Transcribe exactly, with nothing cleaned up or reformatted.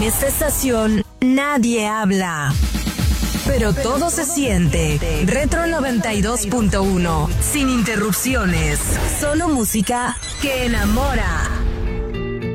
esta estación nadie habla, pero todo se siente. Retro noventa y dos punto uno, sin interrupciones, solo música que enamora.